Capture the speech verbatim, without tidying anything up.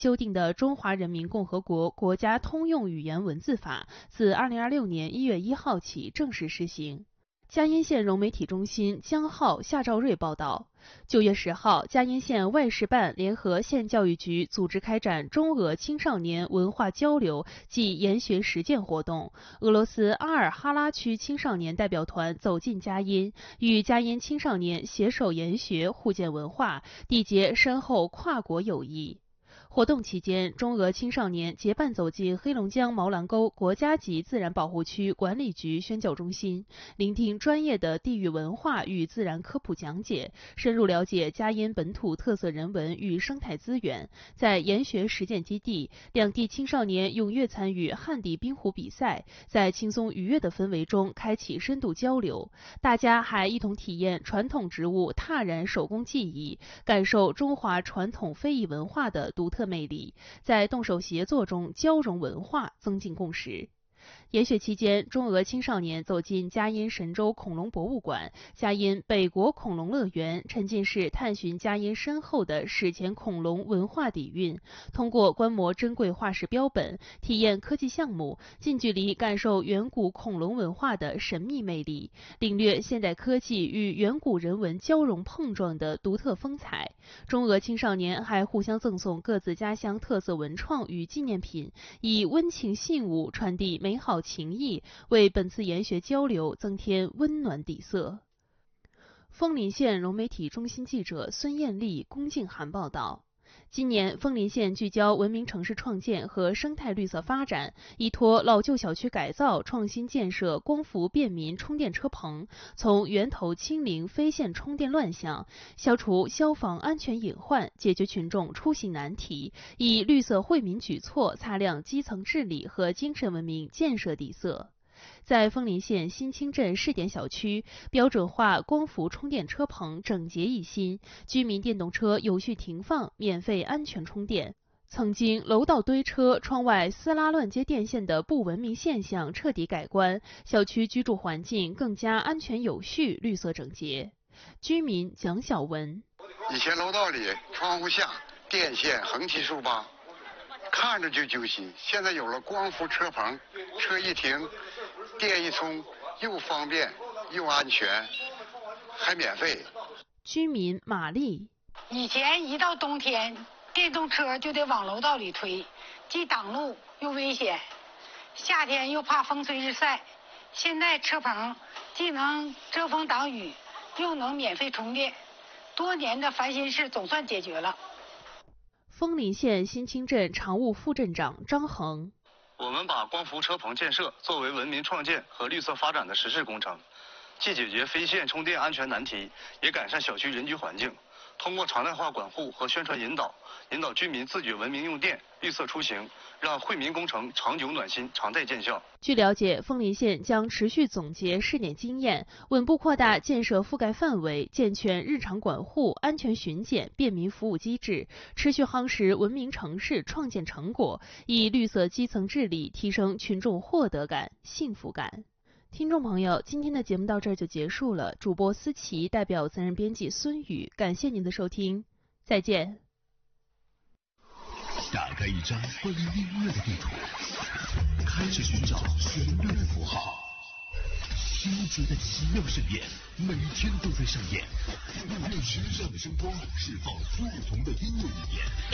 修订的《中华人民共和国国家通用语言文字法》自二零二六年一月一号起正式施行。嘉荫县融媒体中心江浩、夏兆瑞报道，九月十号，嘉荫县外事办联合县教育局组织开展中俄青少年文化交流暨研学实践活动。俄罗斯阿尔哈拉区青少年代表团走进嘉荫，与嘉荫青少年携手研学，互鉴文化，缔结深厚跨国友谊。活动期间，中俄青少年结伴走进黑龙江毛兰沟国家级自然保护区管理局宣教中心，聆听专业的地域文化与自然科普讲解，深入了解嘉荫本土特色人文与生态资源。在研学实践基地，两地青少年踊跃参与旱地冰壶比赛，在轻松愉悦的氛围中开启深度交流。大家还一同体验传统植物踏染手工技艺，感受中华传统非遗文化的独特魅力，在动手协作中交融文化，增进共识。研学期间，中俄青少年走进嘉荫神州恐龙博物馆、嘉荫北国恐龙乐园，沉浸式探寻嘉荫深厚的史前恐龙文化底蕴。通过观摩珍贵化石标本，体验科技项目，近距离感受远古恐龙文化的神秘魅力，领略现代科技与远古人文交融碰撞的独特风采。中俄青少年还互相赠送各自家乡特色文创与纪念品，以温情信物传递美好情谊，为本次研学交流增添温暖底色。枫林县融媒体中心记者孙艳丽、龚静涵报道。今年，枫林县聚焦文明城市创建和生态绿色发展，依托老旧小区改造，创新建设光伏便民充电车棚，从源头清零非线充电乱象，消除消防安全隐患，解决群众出行难题，以绿色惠民举措擦亮基层治理和精神文明建设底色。在枫林县新清镇试点小区，标准化光伏充电车棚整洁一新，居民电动车有序停放，免费安全充电。曾经楼道堆车、窗外撕拉乱接电线的不文明现象彻底改观，小区居住环境更加安全有序、绿色整洁。居民蒋小文： 以前楼道里窗户下电线横七竖八，看着就揪心。现在有了光伏车棚，车一停，电一充，又方便又安全，还免费。 居民玛丽： 以前一到冬天，电动车就得往楼道里推，既挡路又危险，夏天又怕风吹日晒。现在车棚既能遮风挡雨，又能免费充电，多年的烦心事总算解决了。 枫林县新清镇常务副镇长张恒： 我们把光伏车棚建设作为文明创建和绿色发展的实质工程，既解决非线充电安全难题，也改善小区人居环境。通过常态化管护和宣传引导，引导居民自觉文明用电、绿色出行，让惠民工程长久暖心、常态见效。 据了解，枫林县将持续总结试点经验，稳步扩大建设覆盖范围，健全日常管护、安全巡检、便民服务机制，持续夯实文明城市创建成果，以绿色基层治理提升群众获得感、幸福感。听众朋友，今天的节目到这儿就结束了。主播思琪代表责任编辑孙宇，感谢您的收听，再见。 打开一张关于音乐的地图，开始寻找旋律的符号。听觉的奇妙盛宴，每天都在上演。用时尚的声光释放不同的音乐语言。